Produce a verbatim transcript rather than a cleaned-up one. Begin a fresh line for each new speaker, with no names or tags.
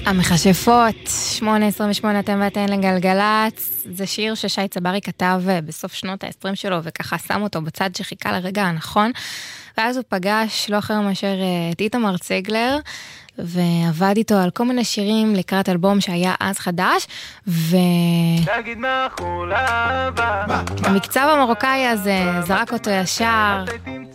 המכשפות, שמונה עשרים ושמונה, אתם ואתן לגלגלץ. זה שיר ששי צברי כתב בסוף שנות ה-עשרים שלו, וככה שם אותו בצד שחיכה לרגע הנכון. ואז הוא פגש לא אחר מאשר את איתמר צגלר, ועבד איתו על כל מיני שירים לקראת אלבום שהיה אז חדש, והמקצב המרוקאי הזה זרק אותו ישר